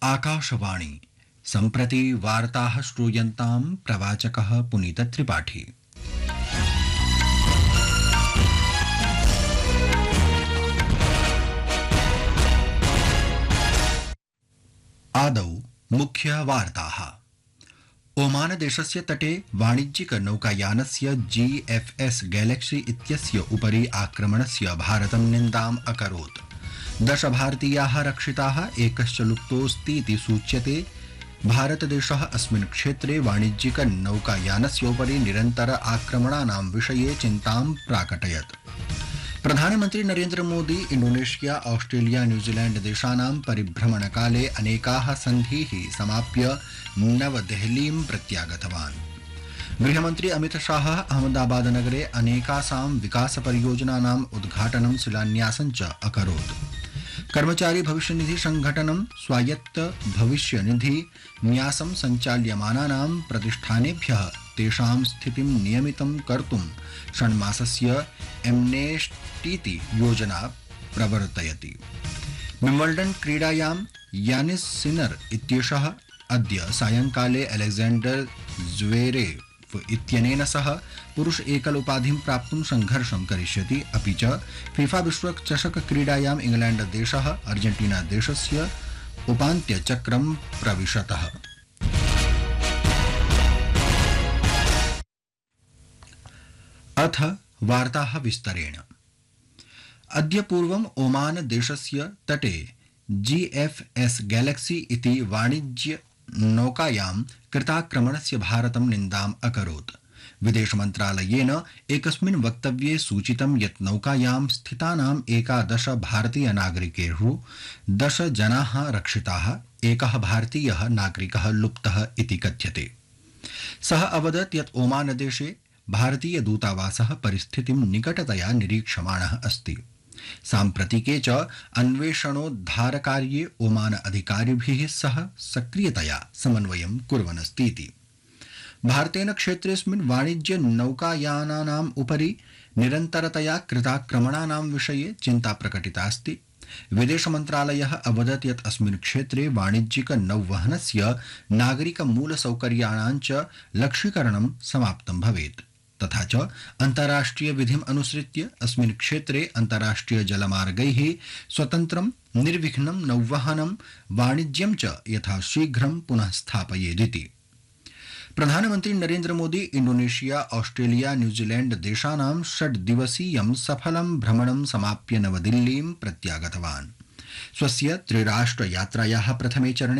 आकाशवाणी सम्प्रति वार्ताः श्रूयन्तां प्रवाचकः पुनीतत्रिपाठी। आदौ मुख्यवार्ताः। ओमान देशस्य तटे वाणिज्यिक नौकायानस्य GFS गैलेक्सी इत्यस्य उपरि आक्रमणस्य भारतं निन्दाम् अकरोत्। 10 भारतीयाः रक्षिताः, एकश्च लुप्तोऽस्तीति सूच्यते। भारतदेशः अस्मिन् क्षेत्रे वाणिज्यिक नौकायानस्य उपरि निरन्तर आक्रमणानां विषये चिन्तां प्राकटयत्। प्रधानमन्त्री Narendra Modi Indonesia, Australia, New Zealand देशानां परिभ्रमणकाले अनेकाः सन्धीः समाप्य नवदेहलीं प्रत्यागतवान्। गृहमन्त्री अमित शाह अहमदाबाद नगरे अनेकासां विकासपरियोजनानाम् उद्घाटनं शिलान्यासं च अकरोत्। कर्मचारी भविष्यनिधि संघटनं स्वायत्त भविष्यनिधि न्यासं सञ्चाल्यमानानां प्रतिष्ठानेभ्यः तेषां स्थितिं नियमितं कर्तुं षण्मासस्य एम्नेस्टीति योजना प्रवर्तयति। विम्बल्डन् क्रीडायां यानिस् सिनर इत्येषः अद्य सायंकाले अलेक्जेंडर ज्वेरेव इत्यनेन सह पुरुष एकल उपाधिं प्राप्तुं संघर्षं करिष्यति। अपि च फीफा विश्व चषक क्रीडायां इंग्लैंड देशः अर्जेंटीना देशस्य उपान्त्यचक्रं प्रविशतः। अथ वार्ताः विस्तरेण। अद्य पूर्वम् ओमान देशस्य तटे GFS गैलेक्सी इति वाणिज्य नौकायां कृताक्रमणस्य भारतं निन्दाम् अकरोत्। विदेश मन्त्रालयेन एकस्मिन् वक्तव्ये सूचितं यत् नौकायां स्थितानां 11 भारतीय नागरिकेषु 10 जनाः रक्षिताः, एकः भारतीयः नागरिकः लुप्तः इति कथ्यते। सः अवदत् यत् ओमान देशे भारतीय दूतावासः परिस्थितिं निकटतया निरीक्षमाणः अस्ति। साम्प्रतिके च अन्वेषणोद्धारकार्ये ओमान अधिकारिभिः सह सक्रियतया समन्वयं कुर्वन्नस्तीति। भारतेन क्षेत्रेऽस्मिन् वाणिज्य नौकायानानाम् उपरि निरन्तरतया कृताक्रमणानां विषये चिन्ता प्रकटिता अस्ति। विदेश मन्त्रालयः अवदत् यत् अस्मिन् क्षेत्रे वाणिज्यिक नौवहनस्य नागरिक मूलसौकर्याणां च लक्ष्यीकरणं समाप्तं भवेत्। तथा च अन्ताराष्ट्रिय विधिम् अनुसृत्य अस्मिन् क्षेत्रे अन्ताराष्ट्रिय जलमार्गैः स्वतन्त्रं निर्विघ्नं नौवहनं वाणिज्यं च यथाशीघ्रं पुनः स्थापयेदिति। प्रधानमन्त्री Narendra Modi Indonesia, Australia, New Zealand देशानां 6 दिवसीयं सफलं भ्रमणं समाप्य नवदिल्लीं प्रत्यागतवान्। स्वस्य त्रिराष्ट्र यात्रायाः प्रथमे चरणे